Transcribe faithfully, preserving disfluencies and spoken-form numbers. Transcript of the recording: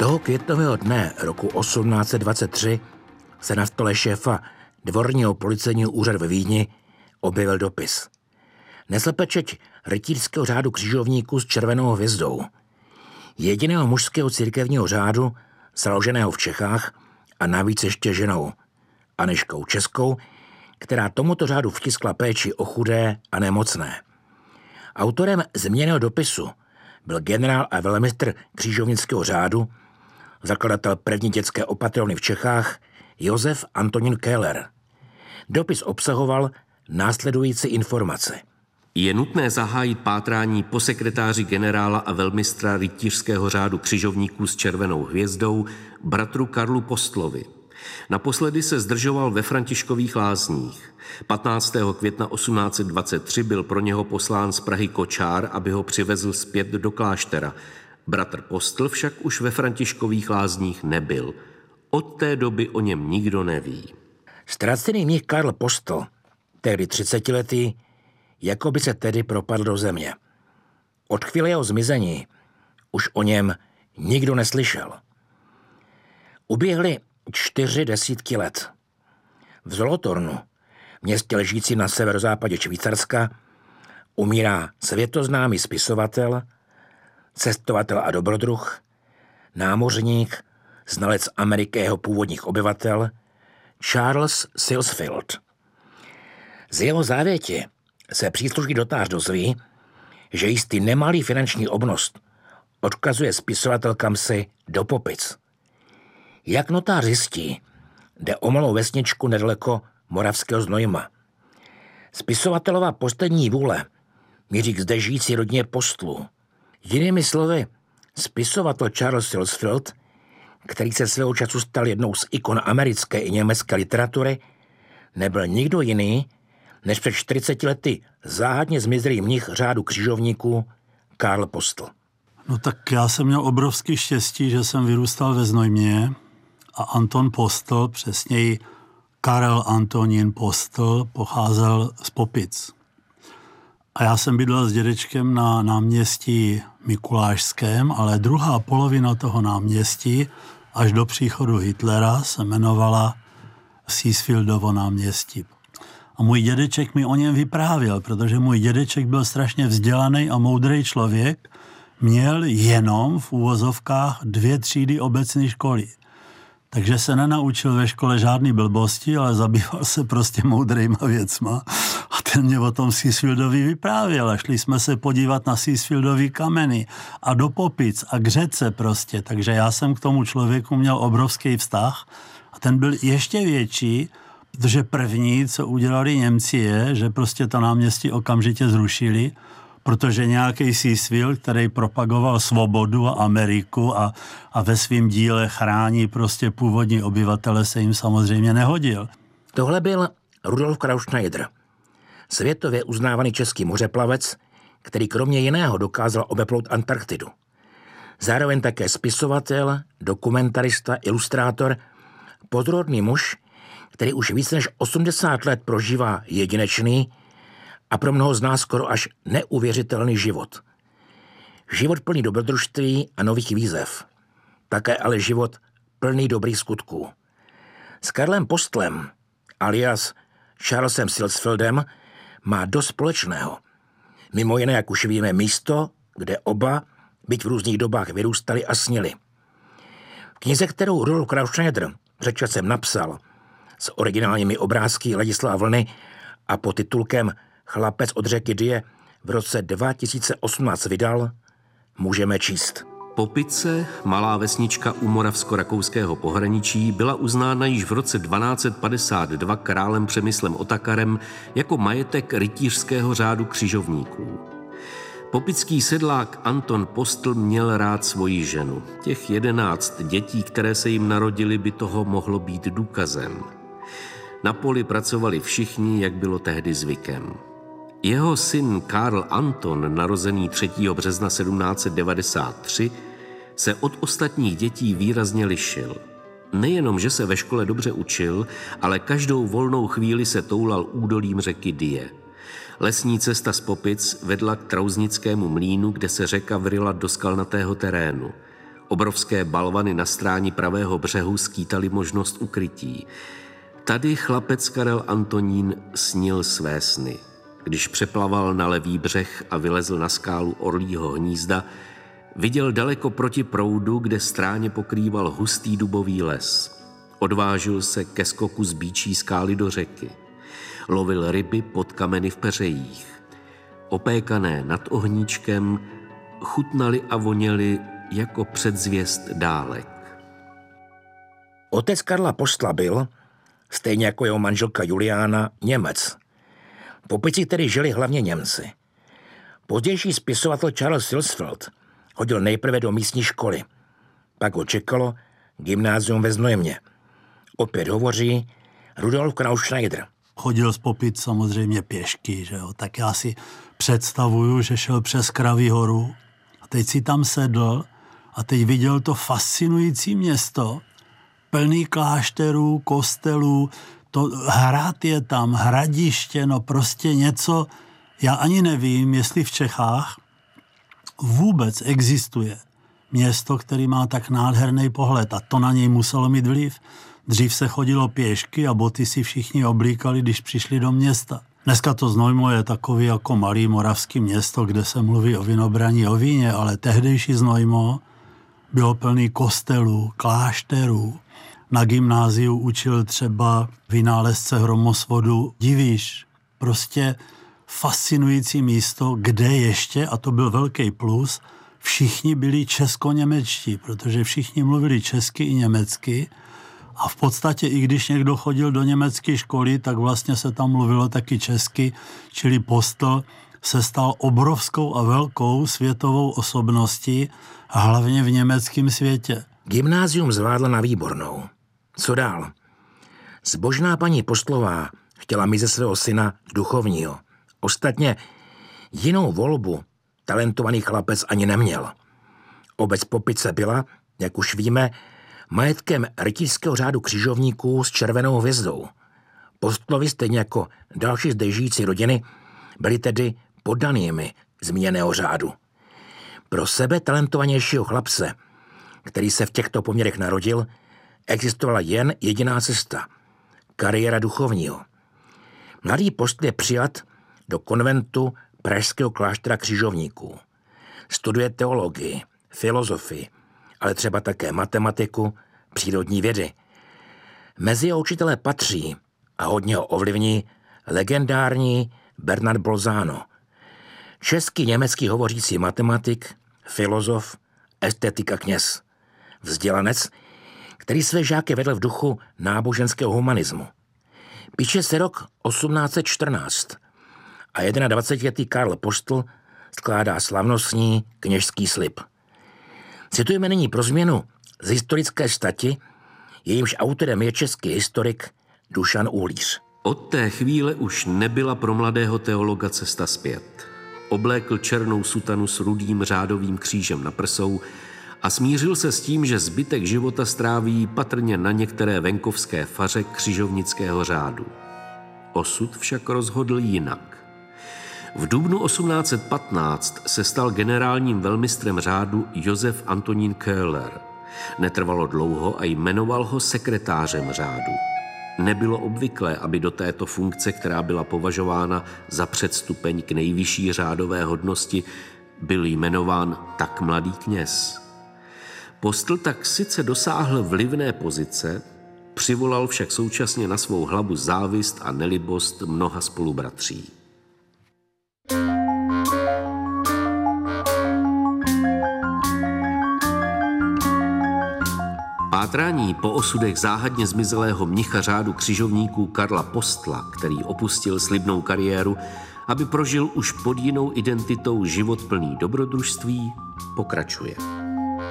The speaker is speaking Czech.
Toho květnového dne roku osmnáct set dvacet tři se na stole šéfa dvorního policejního úřadu ve Vídni objevil dopis. Nesl pečeť rytířského řádu křižovníků s červenou hvězdou. Jediného mužského církevního řádu, založeného v Čechách a navíc ještě ženou, Anežkou Českou, která tomuto řádu vtiskla péči o chudé a nemocné. Autorem změněného dopisu byl generál a velmistr křižovnického řádu, zakladatel první dětské opatrovny v Čechách, Josef Antonín Keller. Dopis obsahoval následující informace. Je nutné zahájit pátrání po sekretáři generála a velmistra rytířského řádu křižovníků s červenou hvězdou, bratru Karlu Postlovi. Naposledy se zdržoval ve Františkových Lázních. patnáctého května osmnáct set dvacet tři byl pro něho poslán z Prahy kočár, aby ho přivezl zpět do kláštera. Bratr Postl však už ve Františkových Lázních nebyl. Od té doby o něm nikdo neví. Ztracený mních Karl Postl, tehdy třicetiletý, jako by se tedy propadl do země. Od chvíle jeho zmizení už o něm nikdo neslyšel. Uběhly čtyři desítky let. V Zolotornu, městě ležícím na severozápadě Švýcarska, umírá světoznámý spisovatel, cestovatel a dobrodruh, námořník, znalec Ameriky a jeho původních obyvatel, Charles Silsfield. Z jeho závěti se příslušný dotář dozví, že jistý nemalý finanční obnos odkazuje spisovatel kamsi do Popic. Jak notář zjistí, jde o malou vesničku nedaleko moravského Znojma. Spisovatelova poslední vůle míří k zde žijící rodině Postlů. Jinými slovy, spisovatel Charles Silsfield, který se svého času stal jednou z ikon americké i německé literatury, nebyl nikdo jiný, než před čtyřiceti lety záhadně zmizelý mnich řádu křižovníků Karl Postl. No tak já jsem měl obrovský štěstí, že jsem vyrůstal ve Znojmě a Anton Postl, přesněji Karel Antonín Postl, pocházel z Popic. A já jsem bydlel s dědečkem na náměstí Mikulášském, ale druhá polovina toho náměstí až do příchodu Hitlera se jmenovala Seesfieldovo náměstí. A můj dědeček mi o něm vyprávěl, protože můj dědeček byl strašně vzdělaný a moudrý člověk, měl jenom v úvozovkách dvě třídy obecné školy. Takže se nenaučil ve škole žádný blbosti, ale zabýval se prostě moudrýma věcma. A ten mě o tom Seesfieldovi vyprávěl. A šli jsme se podívat na Seesfieldový kameny a do Popic a k řece prostě. Takže já jsem k tomu člověku měl obrovský vztah. A ten byl ještě větší, protože první, co udělali Němci, je, že prostě to náměstí okamžitě zrušili, protože nějaký Seesfield, který propagoval svobodu a Ameriku a, a ve svém díle chrání prostě původní obyvatele, se jim samozřejmě nehodil. Tohle byl Rudolf Krautschneider, světově uznávaný český mořeplavec, který kromě jiného dokázal obeplout Antarktidu. Zároveň také spisovatel, dokumentarista, ilustrátor, pozorodný muž, který už více než osmdesát let prožívá jedinečný a pro mnoho z nás skoro až neuvěřitelný život. Život plný dobrodružství a nových výzev. Také ale život plný dobrých skutků. S Karlem Postlem, alias Charlesem Silsfieldem, má dost společného. Mimo jiné, jak už víme, místo, kde oba, byť v různých dobách, vyrůstali a snili. V knize, kterou Rudolf Krautschneider před časem napsal, s originálními obrázky Ladislava Vlny a pod titulkem Chlapec od řeky Dyje v roce dva tisíce osmnáct vydal, můžeme číst. Popice, malá vesnička u moravsko-rakouského pohraničí, byla uznána již v roce dvanáct set padesát dva králem Přemyslem Otakarem jako majetek rytířského řádu křižovníků. Popický sedlák Anton Postl měl rád svoji ženu. Těch jedenáct dětí, které se jim narodily, by toho mohlo být důkazem. Na poli pracovali všichni, jak bylo tehdy zvykem. Jeho syn Karl Anton, narozený třetího března sedmnáct set devadesát tři, se od ostatních dětí výrazně lišil. Nejenom, že se ve škole dobře učil, ale každou volnou chvíli se toulal údolím řeky Dyje. Lesní cesta z Popic vedla k Trauznickému mlýnu, kde se řeka vryla do skalnatého terénu. Obrovské balvany na stráni pravého břehu skýtaly možnost ukrytí. Tady chlapec Karel Antonín snil své sny. Když přeplaval na levý břeh a vylezl na skálu Orlího hnízda, viděl daleko proti proudu, kde stráně pokrýval hustý dubový les. Odvážil se ke skoku z býčí skály do řeky. Lovil ryby pod kameny v peřejích. Opékané nad ohníčkem chutnali a voněli jako předzvěst dálek. Otec Karla Postla byl, stejně jako jeho manželka Juliána, Němec. V Popici tedy žili hlavně Němci. Pozdější spisovatel Charles Silsfeld chodil nejprve do místní školy. Pak ho čekalo gymnázium ve Znojmě. Opět hovoří Rudolf Krausschneider. Chodil z Popic samozřejmě pěšky, že jo? Tak já si představuju, že šel přes Kraví horu a teď si tam sedl a teď viděl to fascinující město, plný klášterů, kostelů, to hrad je tam, hradiště, no prostě něco, já ani nevím, jestli v Čechách vůbec existuje město, který má tak nádherný pohled a to na něj muselo mít vliv. Dřív se chodilo pěšky a boty si všichni oblíkali, když přišli do města. Dneska to Znojmo je takový jako malý moravský město, kde se mluví o vinobraní, o víně, ale tehdejší Znojmo bylo plný kostelů, klášterů. Na gymnáziu učil třeba vynálezce hromosvodu Divíš. Prostě fascinující místo, kde ještě, a to byl velký plus, všichni byli česko-němečtí, protože všichni mluvili česky i německy a v podstatě i když někdo chodil do německé školy, tak vlastně se tam mluvilo taky česky, čili Postl se stal obrovskou a velkou světovou osobností, hlavně v německém světě. Gymnázium zvládla na výbornou. Co dál? Zbožná paní Postlová chtěla mít ze svého syna duchovního. Ostatně jinou volbu talentovaný chlapec ani neměl. Obec Popice byla, jak už víme, majetkem rytířského řádu křižovníků s červenou hvězdou. Postlovi, stejně jako další zde žijící rodiny, byli tedy poddanými zmíněného řádu. Pro sebe talentovanějšího chlapce, který se v těchto poměrech narodil, existovala jen jediná cesta – kariéra duchovního. Mladý Postl je přijat do konventu pražského kláštera křižovníků. Studuje teologii, filozofii, ale třeba také matematiku, přírodní vědy. Mezi jeho učitele patří a hodně ho ovlivní legendární Bernard Bolzano, český německý hovořící matematik, filozof, estetik a kněz. Vzdělanec, který své žáky vedl v duchu náboženského humanismu. Píše se rok osmnáct set čtrnáct a dvacetiletý Karl Postl skládá slavnostní kněžský slib. Citujeme nyní pro změnu z historické stati, jejímž autorem je český historik Dušan Uhlíř. Od té chvíle už nebyla pro mladého teologa cesta zpět. Oblékl černou sutanu s rudým řádovým křížem na prsou a smířil se s tím, že zbytek života stráví patrně na některé venkovské faře křižovnického řádu. Osud však rozhodl jinak. V dubnu osmnáct set patnáct se stal generálním velmistrem řádu Josef Antonín Köhler. Netrvalo dlouho a jmenoval ho sekretářem řádu. Nebylo obvyklé, aby do této funkce, která byla považována za předstupeň k nejvyšší řádové hodnosti, byl jmenován tak mladý kněz. Postl tak sice dosáhl vlivné pozice, přivolal však současně na svou hlavu závist a nelibost mnoha spolubratří. Pátrání po osudech záhadně zmizelého mnicha řádu křižovníků Karla Postla, který opustil slibnou kariéru, aby prožil už pod jinou identitou život plný dobrodružství, pokračuje.